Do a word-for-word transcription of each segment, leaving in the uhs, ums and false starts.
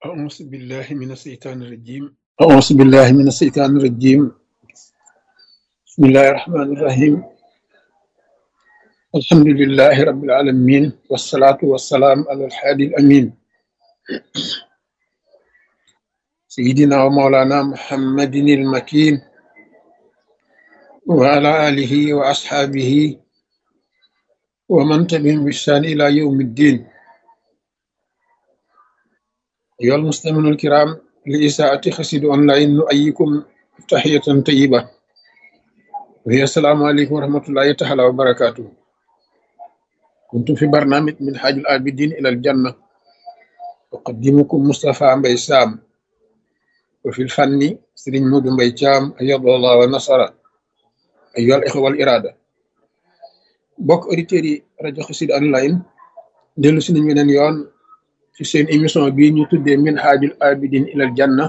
أعوذ بالله من الشيطان الرجيم أعوذ بالله من الشيطان الرجيم بسم الله الرحمن الرحيم الحمد لله رب العالمين والصلاة والسلام على الحادي الأمين سيدنا ومولانا محمد المكين وعلى آله وأصحابه ومن تبعهم بإحسان إلى يوم الدين أيها المستمعون الكرام لإذاعة خسيد أونلاين نؤيكم تحية طيبة وهي السلام عليكم ورحمة الله تعالى وبركاته. كنت في برنامج من حاج العابدين إلى الجنة أقدمكم مصطفى مبي سام وفي الفن سرين مود مبي جام أيض الله ونصر أيها الإخوة والإرادة بوك أوريتيري راديو خسيد أونلاين ديلو سي نين ونن يون ci seen émission bi ñu tuddee minhajul abidin ilal janna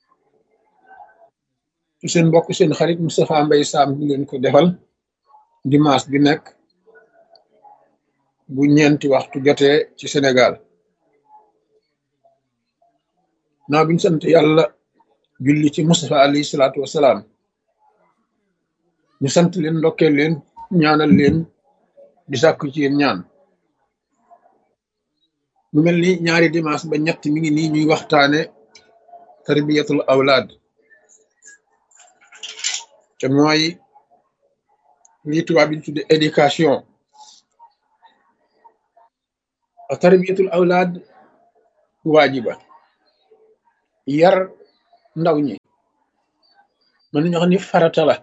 ci seen mbokk seen xarit Moustapha Mbaye Sam bi leen ko defal dimanche bi nekk bu ñeenti waxtu jotee ci Sénégal naa biñ sant yàlla julli ci Moustapha alayhi salaatu wasalaam ñu sant leen ndokkee leen ñaanal leen di sàkku ci yéen ñaan mu mel ni ñaari dimanche ba ñett mi ngi nii ñuy waxtaane tarbiyatul awlaad te mooy lii tubaab bi tudde éducation a tarbiyatul awlaad waajiba yar ndaw ñi mën nañu wax ni farata la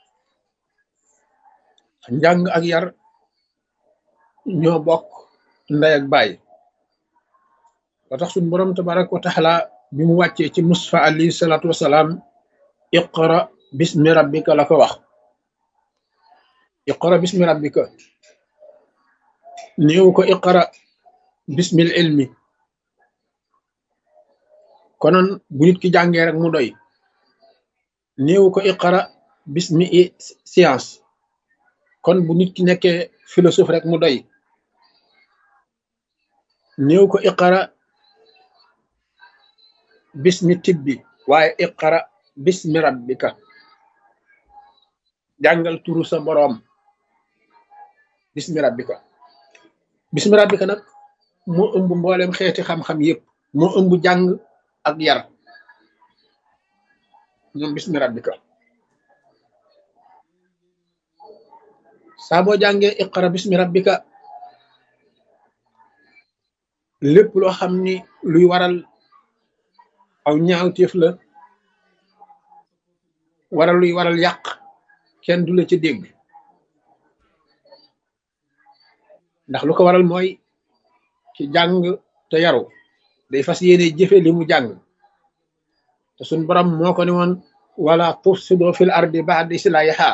njàng ak yar ñoo bokk ndey ak baay ba tax suñu borom tabaraka wa taala bi mu wàccee ci Mustafa alayhi salaatu wasalaam iqra bismi rabbika la ko wax iqra bismi rabbika néew ko iqra bismil ilmi konoon bu nit ki jàngee rek mu doy néew ko iqra bismi i science kon bu nit ki nekkee philosophe rek mu doy néew ko iqra bismi tibbi waaye iqra bismi rabbika jàngal turu sa boroom bismi rabbika bismi rabbika nag moo ëmb mboolem xeeti xam-xam yépp moo ëmb jàng ak yar ñoom bismi rabbika saa boo jàngee iqra bismi rabbika lépp loo xam ni luy waral aw ñaawteef la waral luy waral yàq kenn du la ci dégg ndax lu ko waral mooy ci jàng te yaru day fas yéene jëfe li mu jàng te suñ borom moo ko ne woon wala tufsido fil ardi ba'da islahiha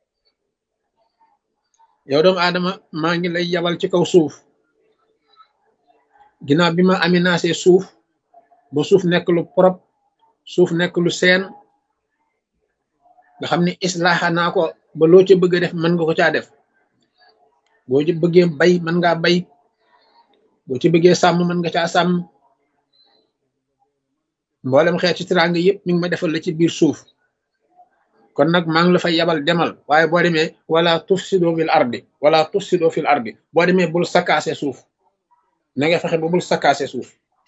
yow doomu aadama maa ngi lay yabal ci kaw suuf ginnaaw bi ma aménagé suuf ba suuf nekk lu propre suuf nekk lu seen nga xam ne islaaxa naa ko ba loo ca bëgg a def mën nga ko caa def boo ci bëggee bay mën ngaa bay boo ci bëggee sàmm mën nga caa sàmm mboolem xeet ci teraanga yëpp mi ngi ma defal la ci biir suuf kon nag maa ngi la fay yabal demal waaye boo demee wala tufsido fil ardi wala tufsido fil ardi boo demee bul sakkaase suuf na nga fexe ba bul sakkaase suuf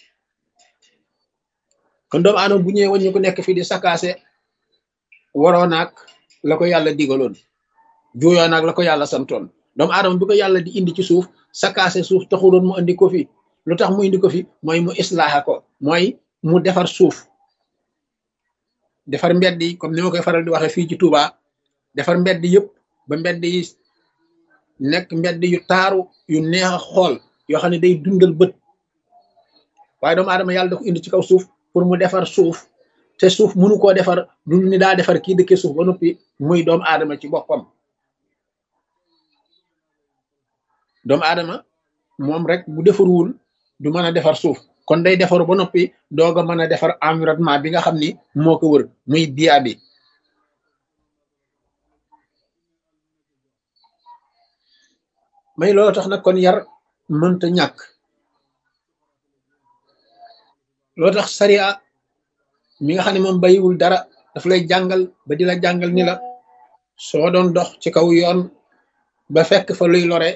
kon doomu aadama bu ñëwee waññu ko nekk fii di sakkaase waroo naag la ko yàlla digaloon juuyoo naag la ko yàlla santoon doomu aadama bi ko yàlla di indi ci suuf sakkaase suuf taxuloon mu indi ko fi lu tax mu indi ko fi mooy mu islaaxa ko mooy mu defar suuf defar mbedd yi comme ni ma koy faral di waxee fii ci Touba defar mbedd yëpp ba mbedd yi nekk mbedd yu taaru yu neex a xool yoo xam ne day dundal bët waaye doomu aadama yàlla da ko indi ci kaw suuf pour mu defar suuf te suuf mënu koo defar lu ni daa defar kii dëkkee suuf ba noppi muy doomu aadama ci boppam doomu aadama moom rek bu defarwul du mën a defar suuf kon day defaru ba noppi doog a mën a defar environnement bi nga xam ni moo ko wër muy biya bi may loolu tax nag kon yar mënta ñàkk loo tax sariya mi nga xam ne moom bayiwul dara daf lay jàngal ba di la jàngal ni la soo doon dox ci kaw yoon ba fekk fa luy lore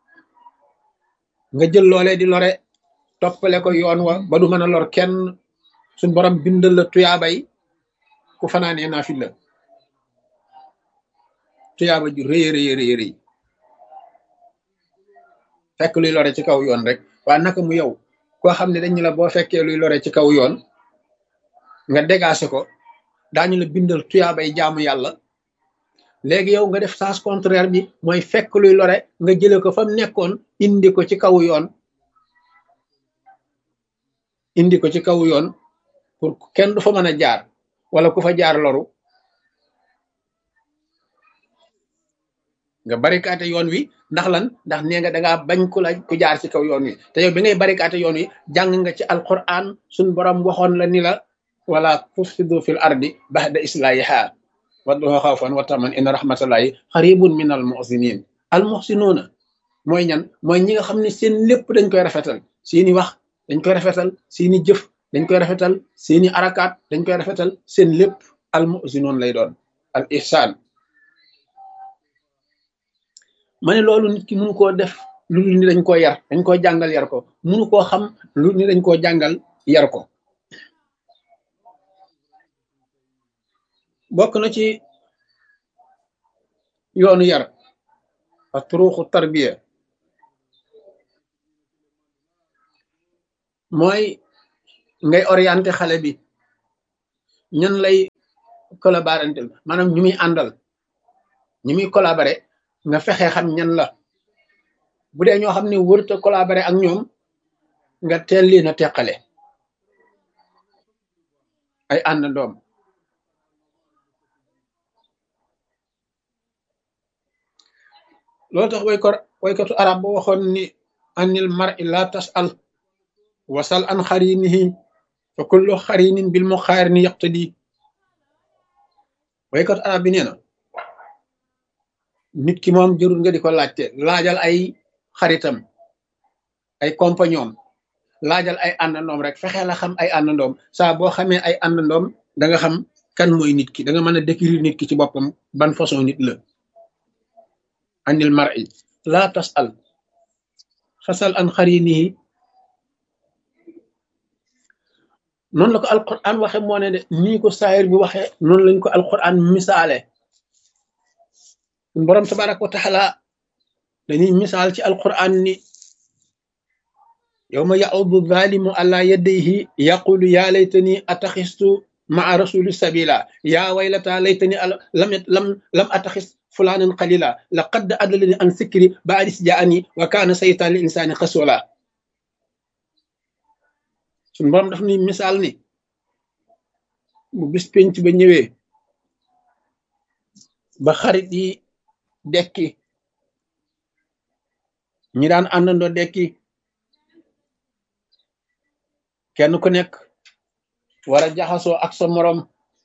nga jël loolee di lore toppale ko yoon wa ba du mën a lor kenn suñ borom bindal la tuyaabay ku fanaanee naafil la tuyaaba ju rëy rëy rëy rëy fekk luy lore ci kaw yoon rek waaye naka mu yow koo xam ne dañu la boo fekkee luy lore ci kaw yoon nga dégagé ko daañu la bindal tuyaabay jaamu yàlla léegi yow nga def sens contraire bi mooy fekk luy lore nga jële ko fa mu nekkoon indi ko ci kaw yoon indi ko ci kaw yoon pour kenn du fa mën a jaar wala ku fa jaar loru nga barikaate yoon wi ndax lan ndax nee nga dangaa bañ ku la ku jaar ci kaw yoon wi te yow bi ngay barikaate yoon wi jàng nga ci alquran suñ borom waxoon la ni la wala tufsidu fil ardi ba'da islahiha wadduha xawfan wa taman inna rahmatallahi xaribun min al muhsinin al muhsinuuna mooy ñan mooy ñi nga xam ne seen lépp dañ koy rafetal seeni wax dañ koy rafetal seeni jëf dañ koy rafetal seeni arakaat dañ koy rafetal seen lépp al muhsinuun lay doon al ihsaan ma ne loolu nit ki mënu koo def lu ni dañ koo yar dañ koo jàngal yar ko mënu koo xam lu ni dañ koo jàngal yar ko bokk na ci yoonu yar ak turuuxu tarbiya mooy ngay orienté xale bi ñan lay collaborantel maanaam ñu muy àndal ñu muy collaboré nga fexe xam ñan la bu dee ñoo xam ne wërta collaboré ak ñoom nga teel leen a teqale ay ànd doom loolu tax wayko waykatu arab ba waxoon ni anil mar'i la tas'al wasal an xarinihi fa kullu xarinin bil muqaarini yaqtadi waykatu arab bi nee na nit ki moom jërul nga di ko laajte laajal ay xaritam ay compagnon laajal ay àndandoom rek fexe la xam ay àndandoom saa boo xamee ay àndandoom da nga xam kan mooy nit ki da nga mën a décrire nit ki ci boppam ban façon nit la anil mar'i la tas'al fasal an xarinihi noonu la ko alquran waxe moo ne de nii ko saayir bi waxe noonu lañ ko alquran misaale borom tabaraka wa taala dañuy misaal ci alquran ni yawma ya'udu zalimu ala yadayhi yaqulu ya laytani ataxistu maa rasuli sabila ya waylata laytani lam lam lam ataxis fulanan qalila laqad adallani an sikri ba'da jaani wa kana saytan lil insani khasula sun borom daf ni misaal ni bu bis penc ba ñëwee ba xarit yi dekki ñi daan àndandoo dekki kenn ku nekk war a jaxasoo ak sa morom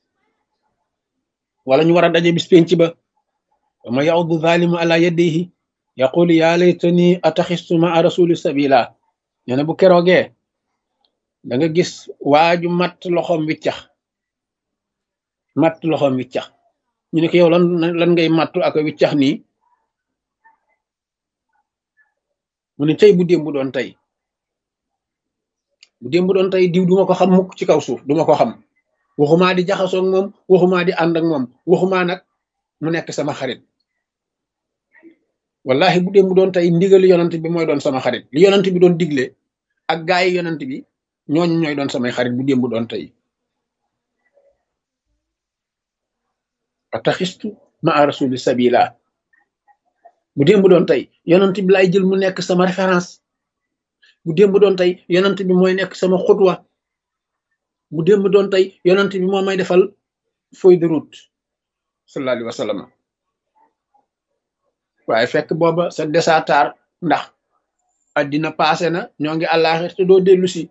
wala ñu war a daje bis penc ba ma ya'udu zalimu ala yadihi yaqulu ya laytani ataxistu ma rasuli sabila nee na bu keroogee da nga gis waaju matt loxoom wiccax matt loxoom wiccax ñu ne ko yow lan lan ngay mattu ak wiccax nii mu ne tey bu démb doon tey bu démb doon tey diw duma ko xam mukk ci kaw suuf duma ko xam waxumaa di jaxasoo ak moom waxumaa di ànd ak moom waxumaa nag mu nekk sama xarit wallahi bu démb doon tey ndigali yonant bi mooy doon sama xarit li yonant bi doon digle ak gaay yi yonant bi ñooñu ñooy doon samay xarit bu démb doon tey ataxistu ma rasuli sabila bu démb doon tey yonant bi laay jël mu nekk sama référence bu démb doon tey yonant bi mooy nekk sama xutwa bu démb doon tey yonant bi moo may defal feuille de route sallallahu alayhi wa sallam waaye fekk booba sa desatar ndax addina passé na ñoo ngi àllaaxir te doo dellu si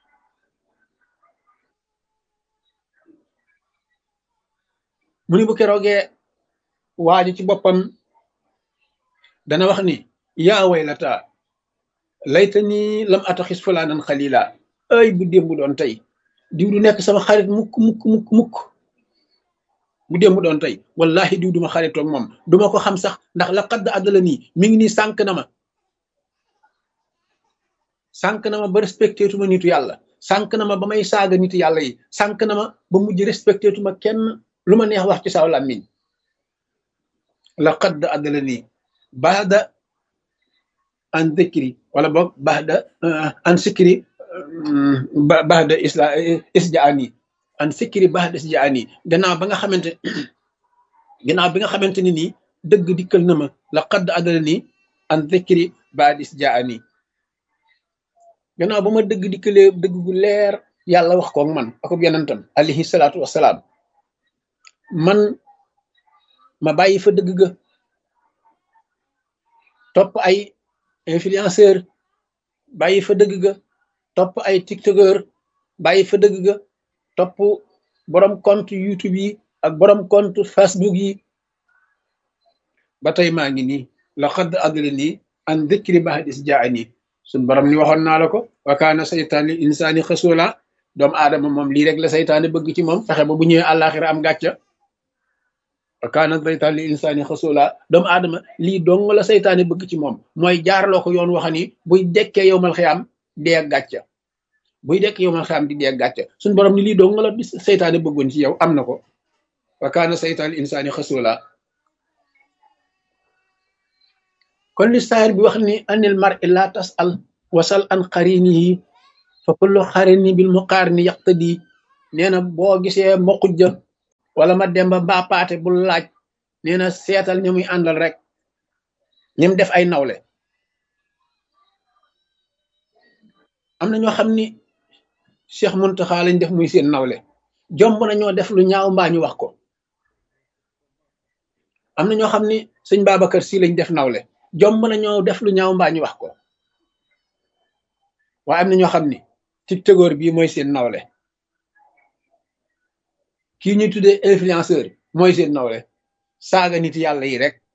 mu ni bu keroogee waaji ci boppam dana wax ni yaa waylata laytani lam ataxis fulaanan xalila ay bu démb doon tey diw du nekk sama xarit mukk mukk mukk mukk bu démb doon tey wallahi diw duma xaritoog moom duma ko xam sax ndax la xadd àddala nii mi ngi nii sànq na ma sànq na ma ba respecté tuma nitu yàlla sànq na ma ba may saaga nitu yàlla yi sànq na ma ba mujj respecté tuma kenn lu ma neex wax ci saw làmmiñ la xadd àddala nii baada an dhikri wala boog baada an sikri baada isla isjaani an sikri baada isjaani gannaaw ba nga xamante gannaaw bi nga xamante ni nii dëgg dikkal na ma la xadd àddala nii an dhikri baada isjaani gannaaw ba ma dëgg dikkalee dëgg gu leer yàlla wax koog man akub yonentam alayhi salaatu wasalaam man ma bàyyi fa dëgg ga topp ay influenceur bàyyi fa dëgg ga topp ay tiktokeur bàyyi fa dëgg ga topp borom compte youtube yi ak borom compte facebook yi ba tey maa ngi nii la xadd àddala nii an dhikri ba'da iz jaa'ani suñ borom ni waxoon naa la ko wa kaana saytaan lil insaani xasula doomu aadama moom lii rek la saytaane bëgg ci moom fexe ba bu ñëwee àllaaxira am gàcca wa kaana saytaan lil insaani xasula doomu aadama lii dong la saytaane bëgg ci moom mooy jaarloo ko yoon waxa ni buy dekkee yowmal xiyaam dee gàcca buy dekkee yowmal xiyaam di dee gàcca suñ borom ni lii dong la saytaane bëggoon ci yow am na ko wa kaana saytaan lil insaani xasula kon li saahir bi wax ni anil mar'i la tas'al wasal an qarinihi fa kullu qarini bil muqarini yaqtadi nee na boo gisee ma xujja wala ma demba mbaa paate bul laaj nee na seetal ña muy àndal rek ñim def ay nawle am na ñoo xam ni Cheikh Muntaxa lañ def muy seen nawle jomb na ñoo def lu ñaaw mbaa ñu wax ko am na ñoo xam ni sëñ Babacar Si lañ def nawle jomb na ñoo def lu ñaaw mbaa ñu wax ko waaye am na ñoo xam ni tiktokeur bii mooy seen nawle kii ñuy tuddee influenceur mooy seen nawle saaga nit yàlla yi rek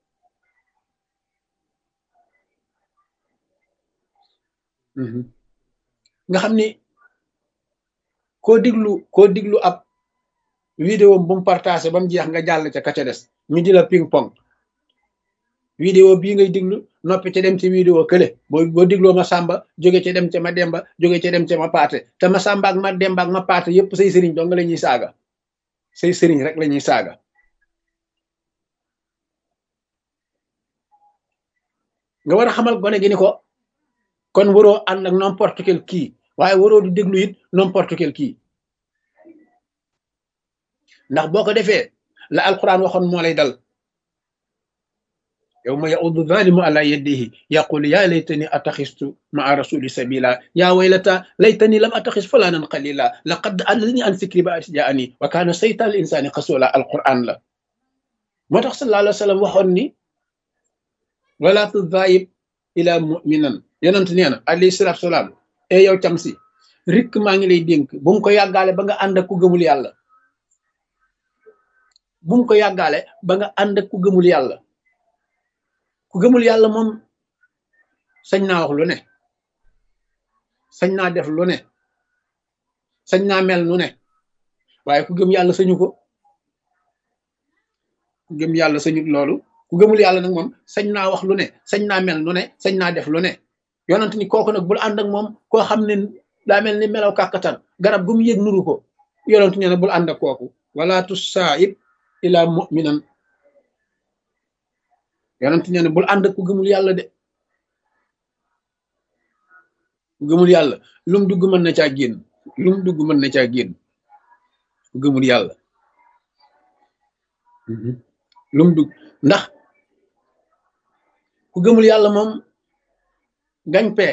nga xam ni koo diglu koo diglu ab vidéo bu mu partagé ba mu jeex nga jàll ca ka ca des ñu di la ping pong vidéo bii ngay diglu noppi ca dem ci vidéo kële boo boo digloo ma sàmba jóge ca dem ca ma demba jóge ca dem ca ma paate te ma sàmba ak ma demba ak ma paate yépp say sëriñ dong la ñuy saaga say sëriñ rek la ñuy saaga nga war a xamal gone gi ni ko kon waroo ànd ak n'importe quel kii waaye waroo di déglu it n'importe quel kii ndax boo ko defee la alquran waxoon moo lay dal yawma ya'uddu zalimu ala yadihi yaqulu ya laytani attaxistu ma'a rasuli sabila ya waylata laytani lam attaxis fulanan qalila laqad adallani an zikri ba'da iz ja'ani wa kana saytan lil insani xasula alquran la moo tax sallallahu alayhi wa sallam waxoon ni wala tudayib ila mu'minan yonent nee na alayhi salatu salaam e yow cam si rikk maa ngi lay dénk bu mu ko yàggaale ba nga ànd ak ku gëmul yàlla bu mu ko yàggaale ba nga ànd ak ku gëmul yàlla ku gëmul yàlla moom sañ naa wax lu ne sañ naa def lu ne sañ naa mel nu ne waaye ku gëm yàlla sañu ko ku gëm yàlla sañut loolu ku gëmul yàlla nag moom sañ naa wax lu ne sañ naa mel nu ne sañ naa def lu ne yonent ni kooku nag bul ànd ak moom koo xam ne daa mel ni melaw kàkkatar garab gu mu yëg nuru ko yonent nee na bul ànd ak kooku wala tusaib ila mu'minan yonent nee na bul ànd ak ku gëmul yàlla de ku gëmul yàlla lum dugg mën na caa génn lum dugg mën na caa génn ku gëmul yàlla lum dugg ndax ku gëmul yàlla moom gañ-pee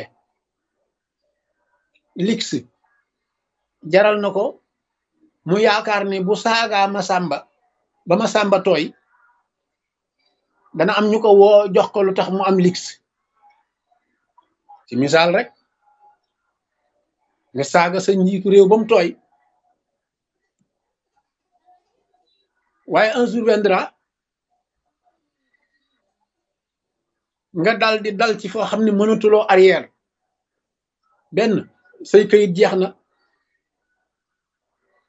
lix jaral na ko mu yaakaar ni bu saagaa ma sàmba ba ma sàmba tooy dana am ñu ko woo jox ko lu tax mu am lix ci misaal rek nga saaga sa njiitu réew ba mu tooy waaye un jour viendra nga dal di dal ci foo xam ne mënatuloo arrière benn say kayit jeex na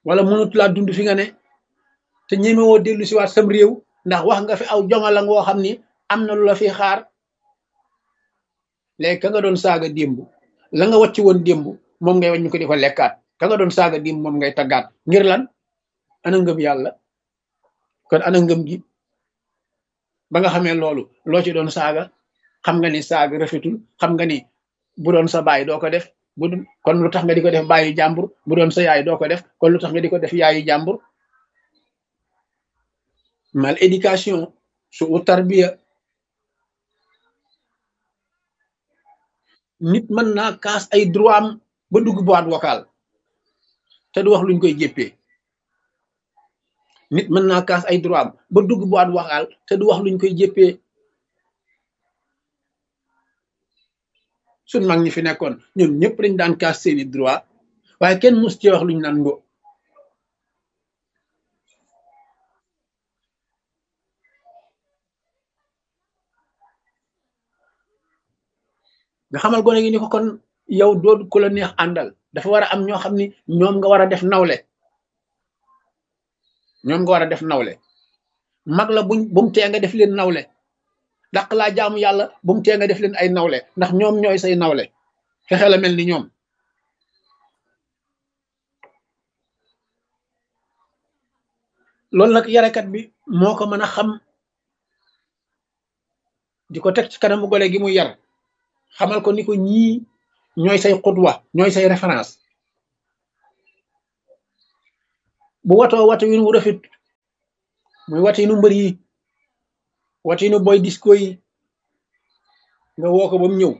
wala mënut laa dund fi nga ne te ñemewoo dellu si waat sam réew ndax wax nga fi aw jongala ngoo xam ni am na lu la fi xaar léegi ka nga doon saaga démb la nga wàcc woon démb moom ngay wàññi ko di ko lekkaat ka nga doon saaga démb moom ngay taggaat ngir lan ana ngëm yàlla kon ana ngëm gi ba nga xamee loolu loo ci doon saaga xam nga ni saaga rafetul xam nga ni bu doon sa baay doo ko def bu doon kon lu tax nga di ko def baayu jàmbur bu doon sa yaay doo ko def kon lu tax nga di ko def yaayu jàmbur mal éducation su u tarbiya nit mën naa kaas ay droit am ba dugg boîte vocale te du wax luñ koy jéppee nit mën naa kaas ay droit am ba dugg boîte vocale te du wax luñ koy jéppee suñ mag ñi fi nekkoon ñoom ñëpp dañ daan kaas seeni droit waaye kenn mus ci wax luñ naan ngo nga xamal gone gi ni ko kon yow doo ku la neex àndal dafa war a am ñoo xam ni ñoom nga war a def nawle ñoom nga war a def nawle mag la buñ bu mu tee nga def leen nawle dàq laa jaamu yàlla bu mu tee nga def leen ay nawle ndax ñoom ñooy say nawle fexe la mel ni ñoom loolu nag yarekat bi moo ko mën a xam di ko teg ci kanamu gone gi muy yar xamal ko ni ko ñii ñooy say xutwa ñooy say référence bu watoo watu win wu rafet muy watu nu mbër yi watu nu boy disco yi nga woo ko ba mu ñëw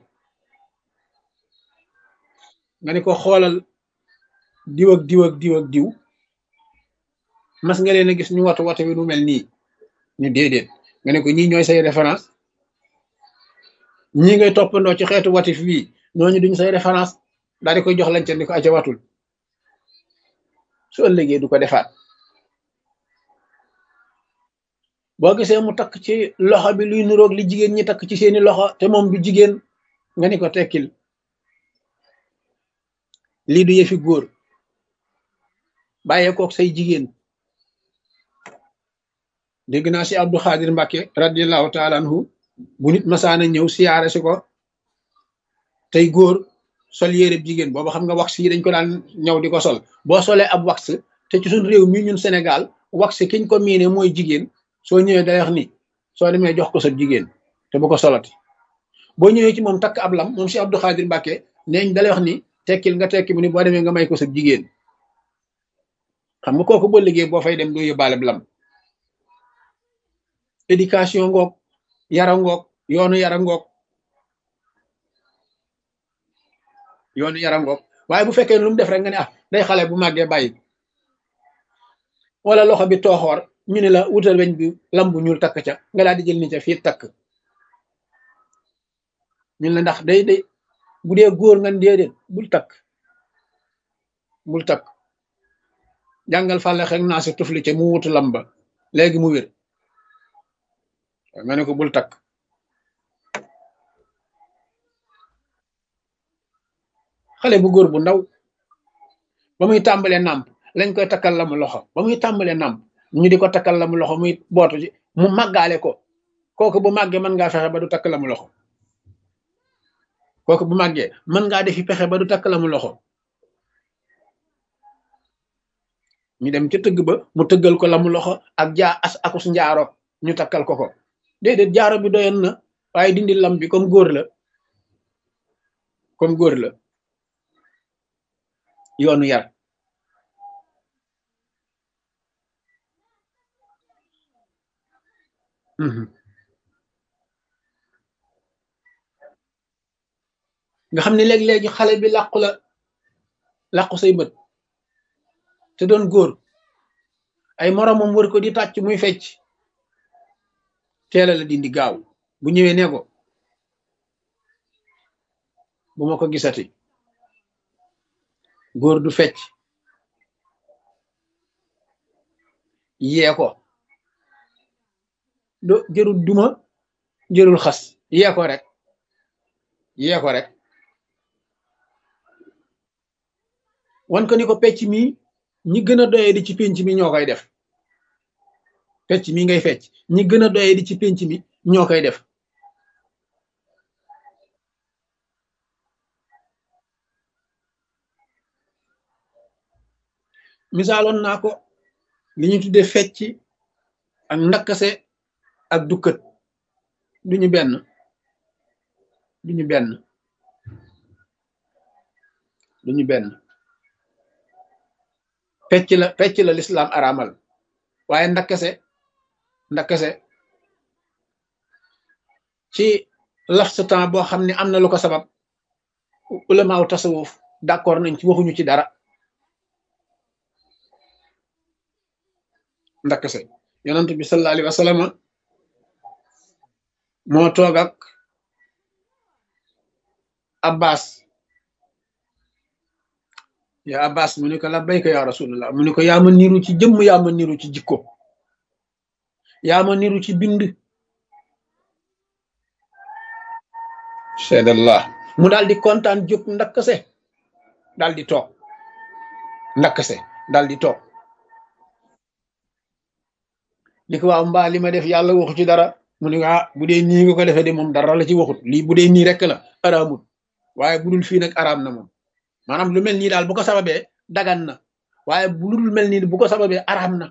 nga ni ko xoolal diw ak diw ak diw ak diw mas nga leen a gis ñu watu watu wi nu mel nii ñu déedéet nga ne ko ñii ñooy say référence ñii ngay toppandoo ci xeetu watif bii ñooñu duñ say référence daal di koy jox lañte ni ko aca watul su ëllëgee du ko defaat boo gisee mu takk ci loxo bi luy nuroog li jigéen ñi takk ci seeni loxo te moom du jigéen nga ni ko tekkil lii du yëfi góor bàyyee kook say jigéen dégg naa si Abdou Khadir Mbacke radiallahu taala anhu bu nit masaana ñëw siyaare si ko tey góor sol yéreb jigéen booba xam nga wax yi dañ ko daan ñëw di ko sol boo solee ab wax te ci suñ réew mi ñun Sénégal wax kiñ ko miine mooy jigéen soo ñëwee day wax ni soo demee jox ko sa jigéen te bu ko solati boo ñëwee ci moom takk ab lam moom si Abdou Khadir Mbacke neeñ dalay wax ni tekkil nga tekki mu ni boo demee nga may ko sa jigéen xam nga kooku boo liggéey boo fay dem doo yóbbaale lam éducation ngoog yara ngoog yoonu yara ngoog yoonu yara ngoog waaye bu fekkee lu mu def rek nga ne ah day xale bu màggee bàyyi wala loxo bi tooxoor ñu ne la wutal weñ bi lam bu ñuul takk ca nga daal di jël ni ca fii takk ñun la ndax day day bu dee góor nga déedéet bul takk bul takk jàngal fàlle xek naa si tufli ca mu wutu lam ba léegi mu wér nga ne ko bul takk xale bu góor bu ndaw ba muy tàmbalee nàmp lañ koy takkal la mu loxo ba muy tàmbalee nàmp ñu di ko takkal la mu loxo muy bootu ci mu màggaale ko kooku bu màggee mën ngaa fexe ba du takk la mu loxo kooku bu màggee mën ngaa defi pexe ba du takk la mu loxo ñu dem ca tëgg ba mu tëggal ko la mu loxo ak jaa as akus njaaro ñu takkal ko ko déedéet jaaro bi doyoon na waaye dindi lam bi comme góor la comme góor la yoonu yar nga xam ne léeg-léegi xale bi làqu la làqu say bët te doon góor ay moromam wër ko di tàcc muy fecc teela la dindi gaaw bu ñëwee ne ko bu ma ko gisati góor du fecc yee ko do jërul duma jërul xas yee ko rek yee ko rek wan ko ni ko pecc mi ñi gën a doyee di ci pénc mi ñoo koy def fecc mi ngay fecc ñi gën a doyee di ci pénc mi ñoo koy def misaaloon naa ko li ñu tuddee fecc ak ndakkase ak dukkat duñu benn duñu benn duñu benn fecc la fecc la lislaam araamal waaye ndakkase ndakkase ci laf sa temps boo xam ne am na lu ko sabab ulamaaw tasawuf d'accord nañ ci waxuñu ci dara ndakkase yonent bi sallallahu alayhi wa sallam moo toog ak abbas ya abbas mu ni ko labbayka ya rasulullah mu ni ko yaa ma niru ci jëmm yaa ma niru ci jikko yaa ma niru ci bind seedallah mu daal di kontaan jóg ndakkase daal di toog ndakkase daal di toog ni ko waaw mbaa li ma def yàlla waxu ci dara mu ni ah bu dee nii nga ko defee de moom dara la ci waxut lii bu dee nii rek la araamut waaye bu dul fii nag araam na moom maanaam lu mel nii daal bu ko sababee dagan na waaye bu dul mel nii bu ko sababee araam na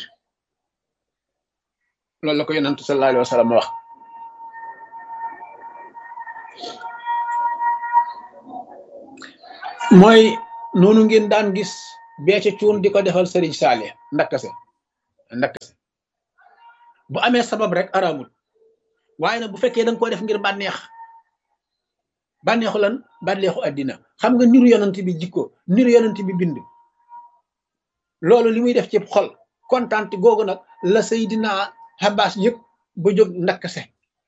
loolu la ko yonent sallallahu alayhi wa sallam wax mooy noonu ngeen daan gis beece cuun di ko defal sëriñ Saalih ndakkase ndakkase bu amee sabab rek araamul waaye nag bu fekkee da nga koo def ngir bànneex bànneexu lan bànneexu àddina xam nga niru yonent bi jikko niru yonent bi bind loolu li muy def ci xol kontaan googu nag la Seydina Abbas yëpp ba jóg ndakkase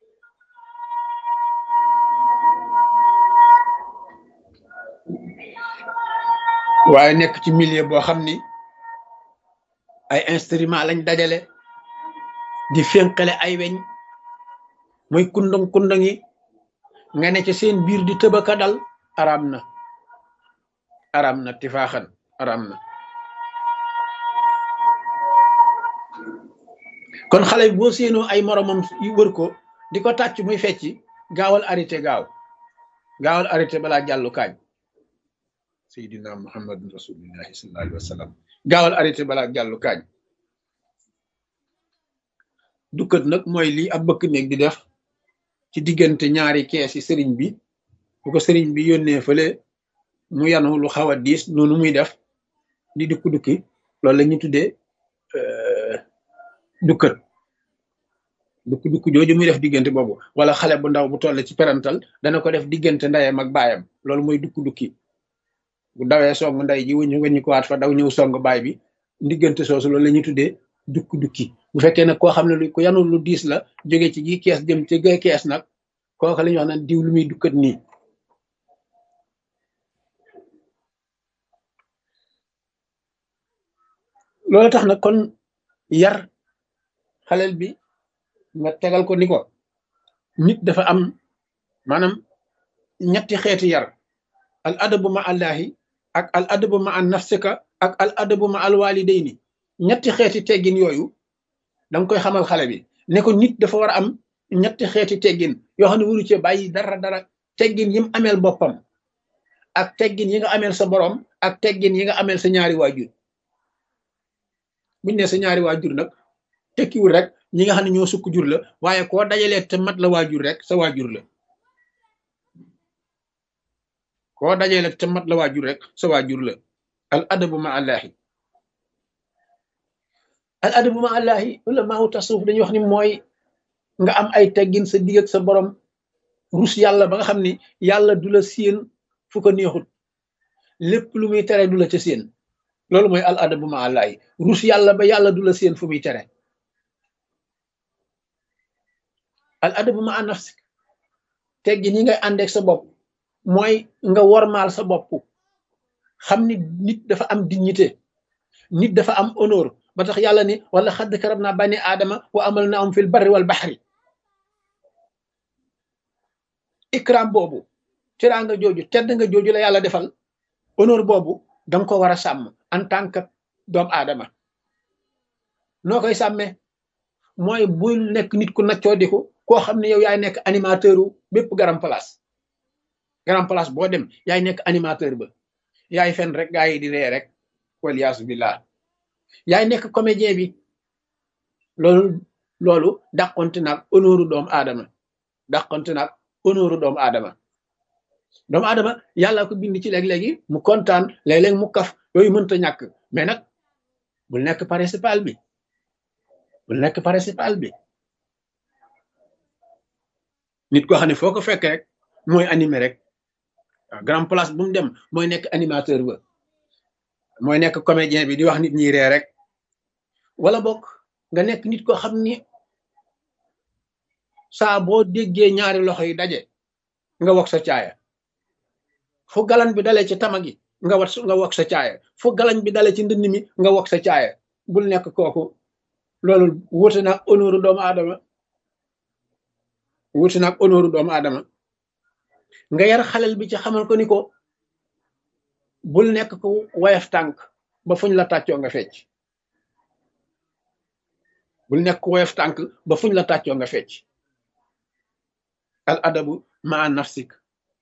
waaye nekk ci milieu boo xam ni ay instrument lañ dajale di fénqale ay weñ mooy kundang kundang yi nga ne ci seen biir di tëbaka dal araam na araam na tifaaxan araam na kon xale bi boo séenoo ay moromam yu wër ko di ko tàcc muy fecci gaawal arrêté gaaw gaawal arrêté balaa jàllu kaañ seydina muhammadun rasulillahi sallallahu alayhi wa sallam gaawal arrêté balaa jàllu kaañ dukkat nag mooy lii ab bëkk néeg di def ci diggante ñaari kees yi sëriñ bi bu ko sëriñ bi yónnee fële mu yanu lu xaw a diis noonu muy def di dukk dukki loolu la ñuy tuddee dukkat dukk dukk jooju muy def diggante boobu wala xale bu ndaw bu toll ci perantal dana ko def diggante ndeyam ak baayam loolu mooy dukk dukki bu dawee song ndey ji wëñu wëñu ko waat fa daw ñëw song baay bi diggante soosu loolu la ñuy tuddee dukk dukki bu fekkee nag koo xam ne lu ko yanul lu diis la jóge ci gi kees jëm ci gay kees nag kooku la ñuy wax naan diw lu muy dukkat nii loolu tax nag kon yar xaleel bi nga tegal ko ni ko nit dafa am maanaam ñetti xeeti yar al adabu ma allahi ak al adabu ma an nafsika ak al adabu ma al walidayni ñetti xeeti teggin yooyu danga koy xamal xale bi ne ko nit dafa war a am ñetti xeeti teggin yoo xam ne waru cee bàyyi dara dara teggin yi mu ameel boppam ak teggin yi nga ameel sa borom ak teggin yi nga ameel sa ñaari waajur buñ ne sa ñaari waajur nag tekkiwul rek ñi nga xam ne ñoo sukk jur la waaye koo dajalee te mat la waajur rek sa waajur la koo dajalee te mat la waajur rek sa waajur la al adabu ma allahi al adabu ma allahi ulama tasawuf dañuy wax ni mooy nga am ay teggin sa digg ak sa borom rus yàlla ba nga xam ni yàlla du la séen fu ko neexut lépp lu muy tere du la ca séen loolu mooy al adabu ma allahi rus yàlla ba yàlla du la séen fu muy tere al adabu ma nafsik teggin yi ngay àndeek sa bopp mooy nga wormaal sa bopp xam ni nit dafa am dignité nit dafa am honneur ba tax yàlla ni wala xadd karab naa bani aadama wa amal na am fil barri wal baxri ikram boobu teraanga jooju tedd nga jooju la yàlla defal honneur boobu danga ko war a sàmm en tant que doomu aadama noo koy sàmmee mooy bul nekk nit ku naccoo diku koo xam ne yow yaay nekk animateur u bépp garam place garam place boo dem yaay nekk animateur ba yaay fen rek gaa yi di ree rek waliyaasu billah yaay nekk comédien bi loolu loolu dàqonte naag honneur doomu aadama dàqonte naag honneur doomu aadama doomu aadama yàlla ko bind ci léeg-léegi mu kontaan léeg-léeg mu kaf yooyu mënta ñàkk mais nag bul nekk principal bi bul nekk principal bi nit koo xam ne foo ko fekk rek mooy animé rek waaw grand place bu mu dem mooy nekk animateur ba mooy nekk comédien bi di wax nit ñi ree rek wala bokk nga nekk nit koo xam ni saa boo déggee ñaari loxo yi daje nga wax sa caaya fu galan bi dalee ci tama gi nga wat nga wax sa caaya fu galan bi dalee ci ndënd mi nga wax sa caaya bul nekk kooku loolu wuute naag honneur doomu aadama wuute naag honneur doomu aadama nga yar xalel bi ci xamal ko ni ko bul nekk ko woyof tànk ba fuñ la tàccoo nga fecc bul nekk ko woyof tànk ba fuñ la tàccoo nga fecc al adabu ma nafsik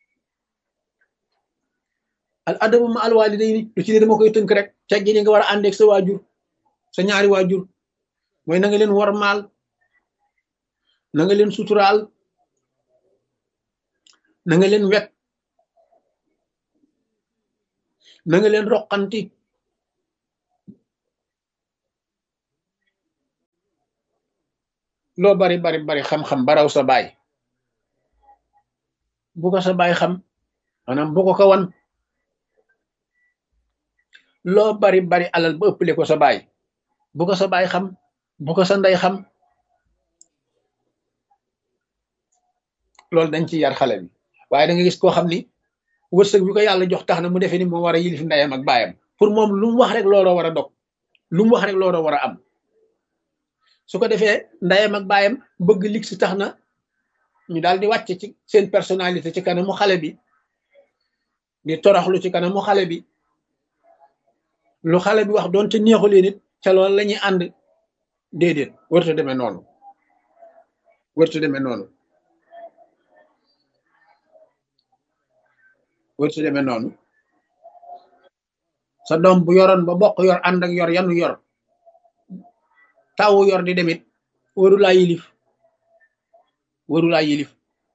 al adabu ma al walidayni lu ci ne dama koy tënk rek teggi ni nga war a àndeeg sa waajur sa ñaari waajur mooy na nga leen war maal na nga leen suturaal na nga leen wet na nga leen roqanti loo bari bari bari xam-xam baraw sa baay bu ko sa baay xam maanaam bu ko ko wan loo bari bari alal ba ëppale ko sa baay bu ko sa baay xam bu ko sa ndey xam loolu dañ ci yar xale bi waaye da nga gis koo xam ni wërsëg bi ko yàlla jox tax na mu defee ni moo war a yilif ndeyam ak baayam pour moom lu mu wax rek looloo war a dog lu mu wax rek looloo war a am su ko defee ndeyam ak baayam bëgg lig si tax na ñu daal di wàcc ci seen personnalité ci kanamu xale bi di toroxlu ci kanamu xale bi lu xale bi wax doonte neexu leen it ca loolu la ñuy ànd déedéet wërta demee noonu wërta demee noonu wërta demee noonu sa doom bu yoroon ba bokk yor ànd ak yor yanu yor tawu yor di demit warulaa yilif warulaa yilif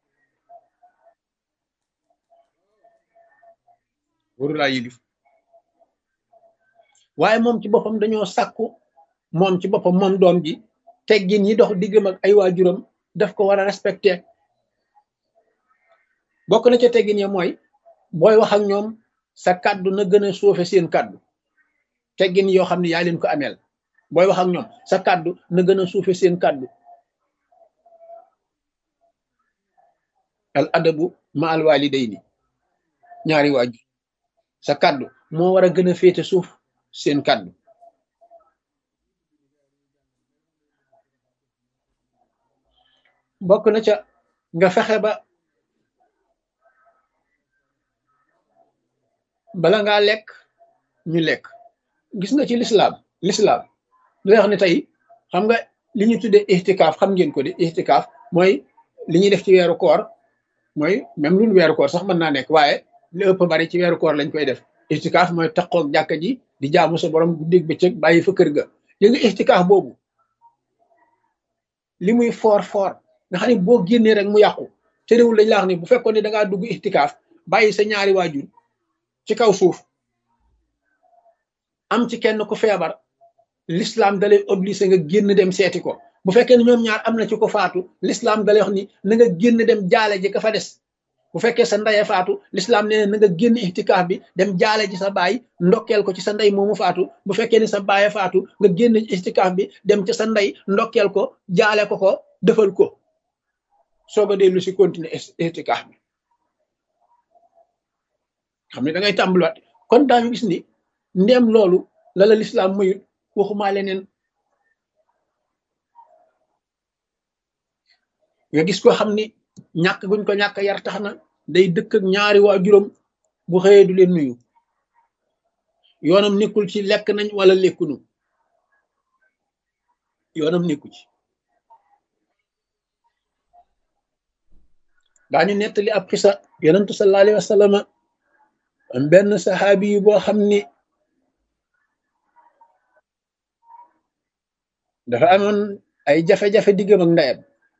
warulaa yilif waaye moom ci boppam dañoo sàkku moom ci boppam moom doom ji teggin yi dox diggam ak ay waajuram daf ko war a respecté bokk na ca teggin ya mooy booy wax ak ñoom sa kàddu na gën a suufe seen kàddu teggin yoo xam ne yaa leen ko ameel booy wax ak ñoom sa kàddu na gën a suufe seen kàddu al adabu ma al walidayni ñaari waajur sa kàddu moo war a gën a féete suuf seen kàddu bokk na ca nga fexe ba bala ngaa lekk ñu lekk gis nga ci lislaam lislaam lu wax ne tey xam nga li ñuy tuddee ixtikaaf xam ngeen ko de ixtikaaf mooy li ñuy def ci weeru koor mooy même lu weeru koor sax mën naa nekk waaye li ëpp bari ci weeru koor lañ koy def ixtikaaf mooy taqoog jàkka ji di jaamu sa borom guddeeg bëccëg bàyyi fa kër ga yé nga ixtikaaf boobu li muy foor foor nga xam ne boo génnee rek mu yàqu te réewul lañ la wax ni bu fekkoon ne da ngaa dugg ixtikaaf bàyyi sa ñaari waajur ci kaw suuf am ci kenn ku feebar l'islam dalay obligé nga génn dem seeti ko bu fekkee ne ñoom ñaar am na ci ko faatu l'islam dalay wax ni na nga génn dem jaale ji ka fa des bu fekkee sa ndeye faatu l'islam nee na nga génn ixtikaaf bi dem jaale ji sa baay ndokkeel ko ci sa ndey moomu faatu bu fekkee ne sa baaye faatu nga génn ixtikaaf bi dem ci sa ndey ndokkeel ko jaale ko ko defal ko soog a dellu si continuer ixtikaaf bi xam ne da ngay tàmbaliwaat kon daañu gis ni ndéem loolu la la lislaam mayut waxumaa leneen nga gis ko xam ni ñàkk guñ ko ñàkk yar tax na day dëkk ak ñaari waajuram bu xëyee du leen nuyu yoonam nekkul ci lekk nañ wala lekkunu yoonam nekku ci. daañu nettali ab xisa yonentu sallallahu alayhi wa sallam am benn saxaabi yu boo xam ni dafa amoon ay jafe-jafe diggam ak ndeyam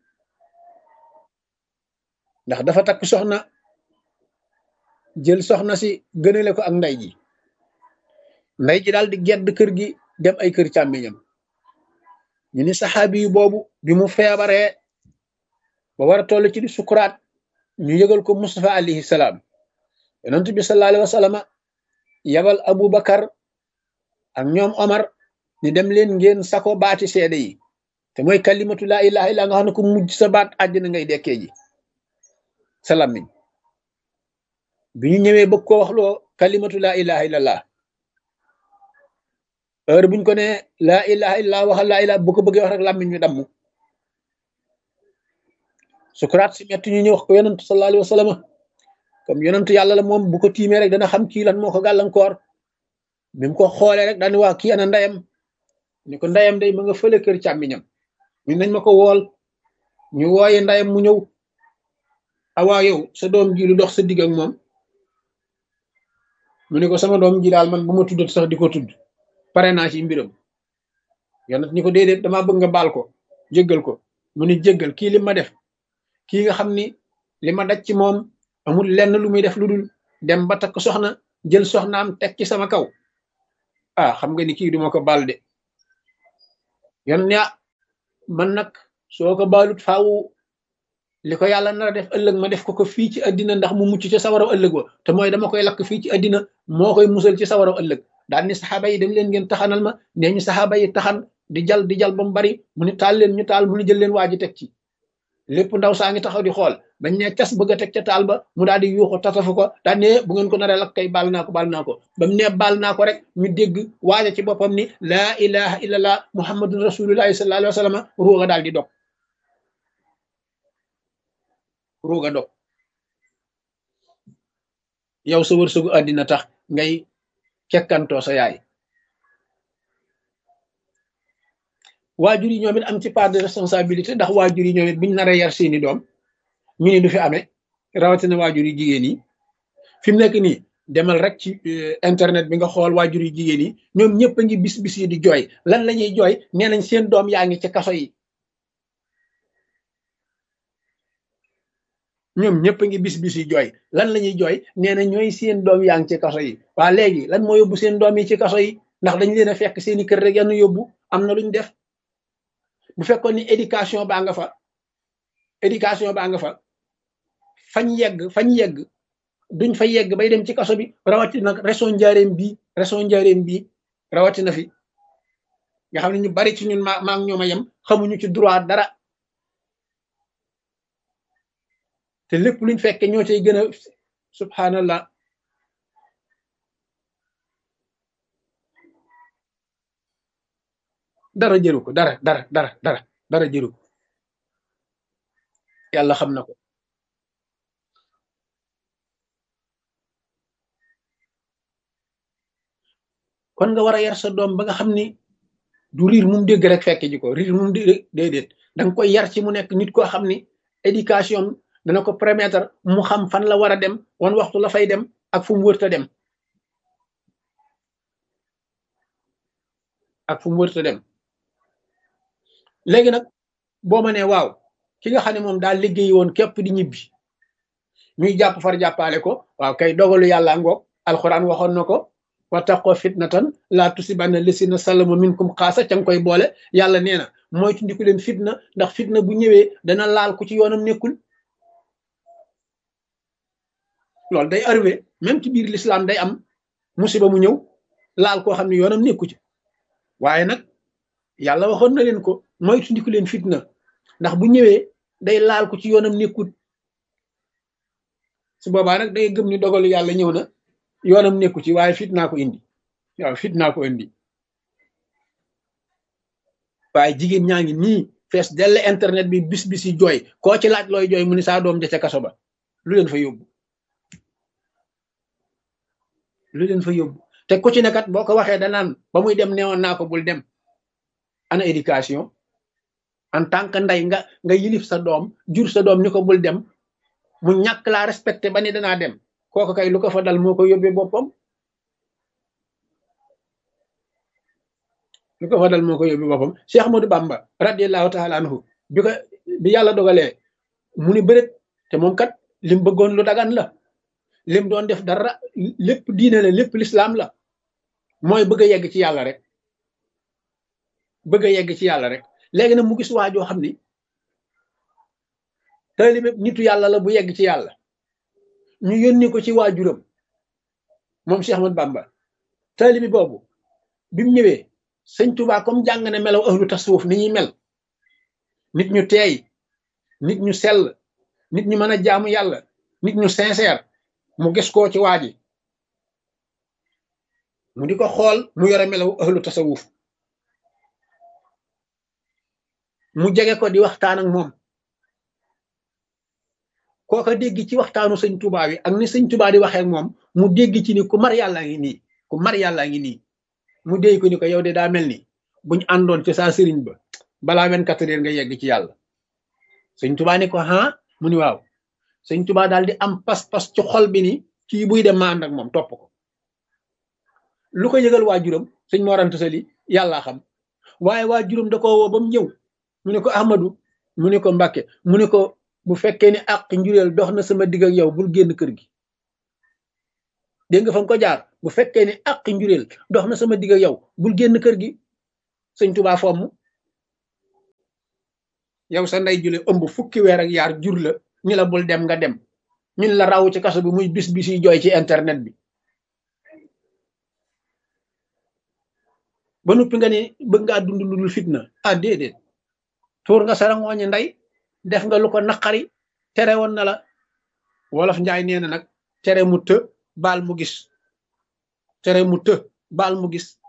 ndax dafa takk soxna jël soxna si gënale ko ak ndey ji ndey ji daal di gedd kër gi dem ay kër càmmiñam ñu ni saxaabi yu boobu bi mu feebaree ba war a toll ci di sukuraat ñu yëgal ko Mustafa alayhi salaam yonent bi sallallahu alayhi wa sallam yabal Abu Bakar ak ñoom Omar ni dem leen ngeen sako baati seede yi te mooy kalimatu laa ilaha illa nga xam ne ko mujj sa baat àddina ngay dekkee ji sa làmmiñ bi ñu ñëwee bëgg koo waxloo kalimatu laa ilaha illallah heure buñ ko ne laa ilaha illallah waxal laa ilaha bu ko bëggee wax rek làmmiñ ñu damm sukuraat si metti ñu ñëw wax ko yonent sallallahu alayhi wa sallam comme yonent yàlla la moom bu ko tiimee rek dana xam kii lan moo ko gàllankoor bi mu ko xoolee rek daani waa kii ana ndeyam ni ko ndeyam day ma nga fële kër càmmiñam ñu nañ ma ko wool ñu wooye ndeyam mu ñëw awaa yow sa doom ji lu dox sa digg ak moom mu ne ko sama doom ji daal man bu ma tuddat sax di ko tudd pare naa ci mbiram yonent ni ko déedéet damaa bëgg nga baal ko jéggal ko mu ni jéggal kii li ma def kii nga xam ni li ma daj ci moom amul lenn lu muy def lu dul dem ba takk soxna jël soxnaam teg ci sama kaw ah xam nga ni kii duma ko baal de yon ne man nag soo ko baalut faaw li ko yàlla nar a def ëllëg ma def ko ko fii ci àddina ndax mu mucc ci sawaraw ëllëg wa te mooy dama koy lakk fii ci àddina moo koy musal ci sawaraw ëllëg daal ni saxaaba yi dem leen ngeen taxanal ma nee ñu saxaaba yi taxan di jal di jal ba mu bari mu ni taal leen ñu taal mu ni jël leen waa ji teg ci lépp ndaw saa ngi taxaw di xool bañ ne cas bëgg a teg ca taal ba mu daal di yuuxu tatafu ko daal ne bu ngeen ko naree lakk kay baal naa ko baal naa ko ba mu ne baal naa ko rek ñu dégg waaja ci boppam ni laa ilaha illallah muhammadun rasulullahi sallallahu alayhi wa sallam ruuga daal di dog ruuga dog yow sa wërsëgu àddina tax ngay kekkantoo sa yaay waajur yi ñoom it am ci part de responsabilité ndax waajur yi ñoom it buñ naree yar seeni doom ñu ne du fi amee rawatina waajur yi jigéen yi fi mu nekk nii demal rek ci internet bi nga xool waajur yi jigéen yi ñoom ñëpp a ngi bis bis yi di jooy lan la ñuy jooy nee nañ seen doom yaa ngi ci kaso yi ñoom ñëpp a ngi bis bis yi jooy lan la ñuy jooy nee na ñooy seen doom yaa ngi ci kaso yi waa léegi lan moo yóbbu seen doom yi ci kaso yi ndax dañ leen a fekk seeni kër rek yann yóbbu am na luñ def bu fekkoon ni éducation baa nga fa éducation baa nga fa fañ yegg fañ yegg duñ fa yegg bay dem ci kaso bi rawatina nag région Njaaréem bii région Njaaréem bii rawatina fi nga xam ne ñu bari ci ñun maa maa ngi ñoom a yem xamuñu ci droit dara te lépp luñ fekke ñoo cay gën a subhanallah dara jëru ko dara dara dara dara dara jëru ko yàlla xam na ko kon nga war a yar sa doom ba nga xam ni du riir mum dégg rek fekk ji ko riir mum dégg déedéet da nga koy yar ci mu nekk nit koo xam ni éducation dana ko permettre mu xam fan la war a dem wan waxtu la fay dem ak fu mu wërta dem ak fu mu wërta dem léegi nag boo ma nee waaw ki nga xam ne moom daal liggéey woon képp di ñibbi ñuy jàpp far jàppale ko waaw kay dogalu yàlla ngoog alxuraan waxoon na ko wattaqoo fitnatan laa tusibanna lasina salamu minkum xaasa ca nga koy boole yàlla nee na mooy tundiku leen fitna ndax fitna bu ñëwee dana laal ku ci yoonam nekkul loolu day arrivé même ci biir l'islam day am musiba mu ñëw laal koo xam ne yoonam nekku ci waaye nag yàlla waxoon na leen ko mooy tundiku leen fitna ndax bu ñëwee day laal ko ci yoonam nekkut su boobaa nag day gëm ni dogalu yàlla ñëw na yoonam nekku ci waaye fitnaa ko indi waaw fitnaa ko indi waaye jigéen ñaa ngi nii fees dell internet bi bis bis yi jooy koo ci laaj looy jooy mu ni saa doom ja ca kaso ba lu leen fa yóbbu lu leen fa yóbbu te ku ci ne kat boo ko waxee danaan ba muy dem newoon naa ko bul dem. Ana éducation en tant que ndey nga nga yilif sa doom jur sa doom ni ko bul dem mu ñàkk laa respecté ba ni danaa dem kooku kay lu ko fa dal moo ko yóbbee boppam lu ko fa dal moo ko yóbbee boppam Cheikh Ahmadou Bamba radiyallahu taala anhu bi ko bi yàlla dogalee mu ni bëreet te moom kat lim bëggoon lu dagan la lim doon def dara lépp diine la lépp lislaam la mooy bëgg a yegg ci yàlla rek bëgg a yegg ci yàlla rek léegi nag mu gis waa joo xam ni taalibe nitu yàlla la bu yegg ci yàlla ñu yónni ko ci waajuram moom Cheikh Ahmadou Bamba taalibe boobu bi mu ñëwee sëñ Tuubaa comme jàng na melaw ahlu tasawuf ni ñuy mel nit ñu teey nit ñu sell nit ñu mën a jaamu yàlla nit ñu sincère mu gis koo ci waa ji mu di ko xool mu yore melaw ahlu tasawuf mu jege ko di waxtaan ak moom kooka dégg ci waxtaanu sëñ Tuubaa bi ak ni sëñ Tuubaa di waxee ak moom mu dégg ci ni ku mar yàlla ngi nii ku mar yàlla ngi nii mu dégg ko ni ko yow de daa mel ni buñ àndoon ci saa sëriñ ba balaa vingt-quatre heures nga yegg ci yàlla sëñ Tuubaa ni ko ah mu ni waaw sëñ Tuubaa daal di am pas-pas ci xol bi ni kii buy dem ma ànd ak moom topp ko lu ko yëgal waajuram sëñ Mor Anta Sali yàllaa xam waaye waajuram da ko woo ba mu ñëw mu ne ko Ahmadou mu ne ko Mbàkke mu ne ko bu fekkee ni àq njureel dox na sama digg ak yow bul génn kër gi dégg nga fa nga ko jaar bu fekkee ni àq njureel dox na sama digg ak yow bul génn kër gi sëñ Tuubaa fomm yow sa ndey jule ëmb fukki weer ak yaar jur la ñu la bul dem nga dem ñun la raw ci kaso bi muy bis bis yi jooy ci internet bi ba noppi nga ni bëgg ngaa dund lu dul fitna ah déedéet tuur nga sa rangooñi ndey def nga lu ko naqari tere woon na la wolof njaay nee na nag tere mu të baal mu gis tere mu të baal mu gis